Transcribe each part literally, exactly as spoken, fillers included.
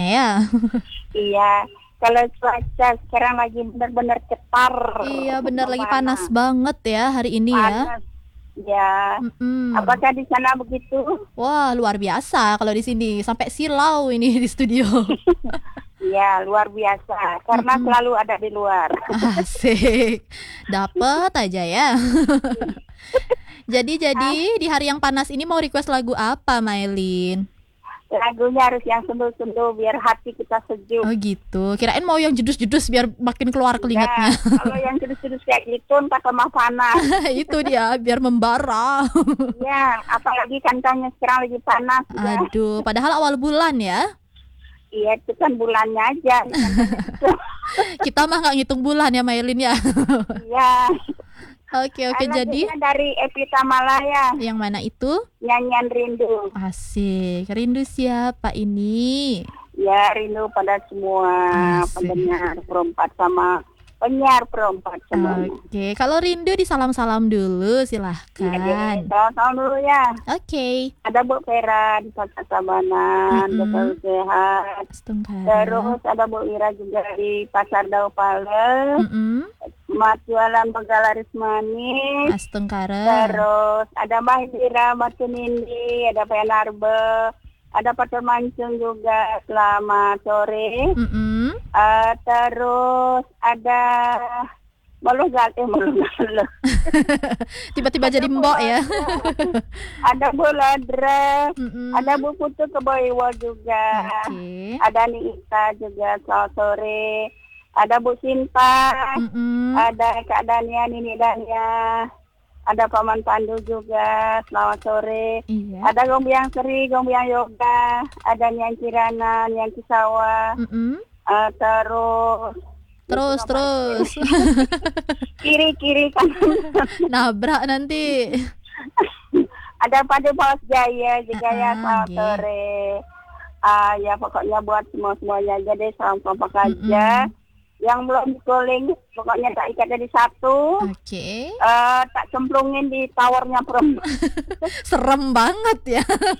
ya. Iya, kalau cuaca sekarang lagi benar-benar cetar. Iya, benar lagi panas banget ya hari ini panas. ya. Ya. Mm-mm. Apakah di sana begitu? Wah, luar biasa kalau di sini sampai silau ini di studio. Ya, luar biasa. Karena Mm-mm. selalu ada di luar. Asik. Dapat aja ya. Jadi jadi di hari yang panas ini mau request lagu apa, Maylin? Lagunya harus yang sendu-sendu biar hati kita sejuk. Oh gitu. Kirain mau yang jedus-jedus biar makin keluar keringatnya. Nah, kalau yang jedus-jedus kayak gitu entah kemah panas. Itu dia biar membara. Ya, apalagi kancangnya sekarang lagi panas. Ya. Aduh, padahal awal bulan ya. Iya, itu kan bulannya aja. Kita mah nggak ngitung bulan ya, Maylin ya. Iya. Oke oke jadi dari Epita Malaya. Yang mana itu? Nyanyian Rindu. Asik. Rindu siapa ini? Ya, rindu pada semua Asik. pendengar perempat sama penyiar perempat semua. Oke, kalau rindu disalam-salam dulu silahkan. Salam dulu ya. Oke. Ada Bu Vera di Pasar Tabanan, Mm-mm. betul sehat. Astungkara. Terus ada Bu Ira juga di Pasar Daupale. Mm-mm. Mat jualan Begalaris Manis. Astungkara. Terus ada Mbak Indira, Mbak Nindi, ada Pak Narbe, ada Pak Mancung juga. Selamat sore. Mm-mm. Uh, terus ada Malu gal eh malu gal. Tiba-tiba jadi mbok ya. Ada Bu Ladra, Mm-mm. ada Bu Putu Keboiwa juga. Oke. Ada Nita juga, selamat sore. Ada Bu Sinta, Mm-mm. ada Kak Dania, Nini Dania, ada Paman Pandu juga, selamat sore. Iya. Ada Gombiang Seri, Gombiang Yoga, ada Nian Kirana, Nian Cisawa, Mm-mm. uh, terus Terus terus. kiri-kiri kan. Nabrak nanti. Ada Padu Paus Jaya juga ya, Ah, selamat nggih. sore. Ah ya pokoknya buat semua-semuanya aja deh, salam kompak aja. Yang belum calling pokoknya tak ikat jadi satu. Oke. Eh, tak cemplungin di towernya perempuan. Serem banget ya.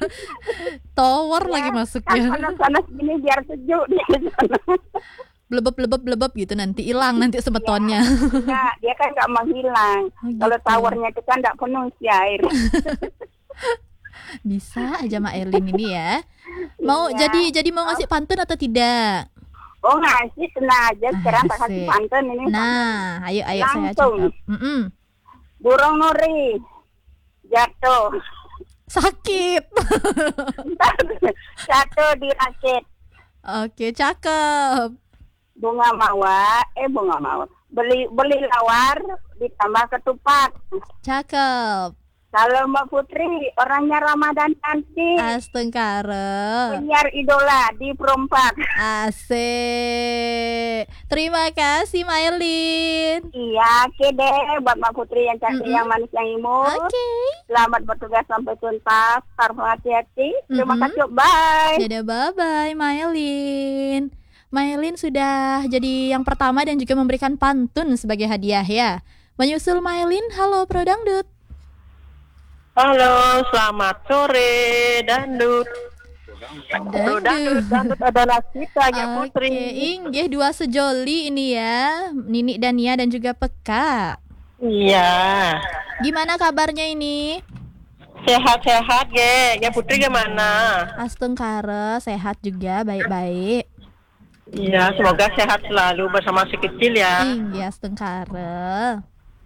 Tower lagi Kan masuknya. panas-panas gini biar sejuk di sana. Blebeb blebeb blebeb gitu nanti hilang nanti semetonnya. Enggak, dia kan nggak menghilang. Oh, gitu. Kalau towernya itu kan nggak penuh si air. Bisa aja Mak Erlin ini ya. Mau Iya. jadi jadi mau ngasih pantun atau tidak? Oh ngasih, tenang aja. Sekarang tak kasih Asik. pantun ini. Nah, ayo ayo saya Langsung. cakap. Mm-mm. Burung Nuri jatuh. Sakit. Jatuh di rakit. Oke, cakep. Bunga mawar, eh bunga mawar. Beli beli lawar ditambah ketupat. Cakep. Kalau Mbak Putri orangnya Ramadan cantik. Astengkara. Penyiar idola di perempat. Asik. Terima kasih Maylin. Iya, oke deh buat Mbak Putri yang cantik, Mm-mm. yang manis, yang imut. Oke. Selamat bertugas sampai tuntas. Harus hati-hati. Terima Mm-mm. kasih. Bye. Dadah, bye-bye Maylin. Maylin sudah jadi yang pertama dan juga memberikan pantun sebagai hadiah ya. Menyusul Maylin, halo Pro Dangdut. Halo, selamat sore, Dandut. Pro Dangdut, Dandut adalah kita, ya Oke, Putri. inggih dua sejoli ini ya, Nini Dania dan juga Peka. Iya, Gimana kabarnya ini? sehat-sehat, ge. Ya Putri gimana? Astengkara, sehat juga, baik-baik. Iya, semoga sehat selalu bersama si kecil ya. Inggih Astengkara.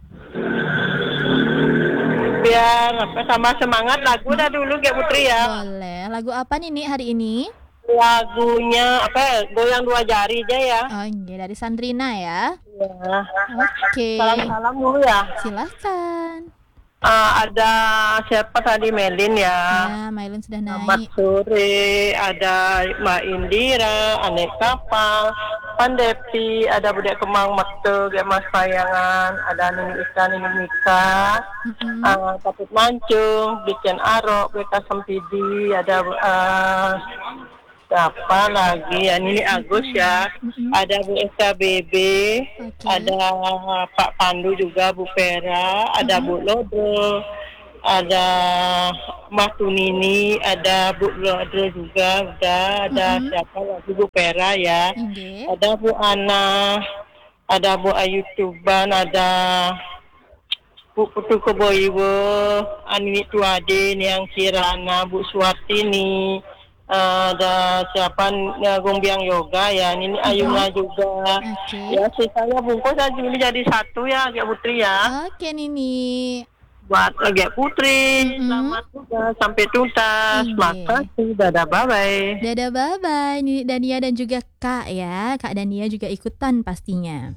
Biar apa sama semangat lagu dah dulu, ya Putri ya. Boleh. Lagu apa nih Nik, hari ini? Lagunya apa? Goyang dua jari aja ya. Oh inggih, dari Sandrina ya. Iya. Oke. Salam-salam dulu ya. Silahkan. Ah, ada siapa tadi, Melin ya? Ya, Maylin sudah Selamat naik. sore, ada Mbak Indira, Anek Kapal, Pandepi, ada Budak Kemang Makte, Mas Payangan, ada Nini Ika, Nini Mika, Mm-mm. uh, Patut Mancung, Bikin Arok, Beta Sempidi, ada uh, apa lagi ya, Nini Agus ya, Mm-mm. ada Bu S K B B, Oke. ada Pak Pandu juga, Bu Vera, ada Bu Lodo, ada Mbak Tunini, ada Bu Lodro juga, udah ada Mm-mm. siapa lagi Bu Pera ya, Nggih. ada Bu Ana, ada Bu Ayu Tuban, ada Bu Putu Keboiwo, Anini Tuade, Niang Kirana, Bu Suwartini, ada siapa ya, Gombiang Yoga ya, ini Ayuna juga. Oke. Ya sisanya bungkus aja ini jadi satu ya, Gak Putri ya. Oke Nini. Buat Gak Putri, Mm-mm. selamat juga sampai tuntas. Iya. Makasih, dadah, bye-bye. Dadah bye-bye Nini Dania dan juga Kak ya. Kak Dania juga ikutan pastinya.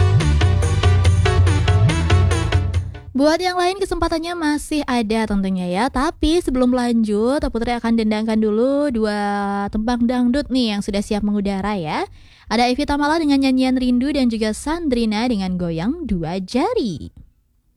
Buat yang lain kesempatannya masih ada tentunya ya. Tapi sebelum lanjut, Putri akan dendangkan dulu dua tembang dangdut nih yang sudah siap mengudara ya. Ada Evie Tamala dengan nyanyian Rindu dan juga Sandrina dengan Goyang Dua Jari.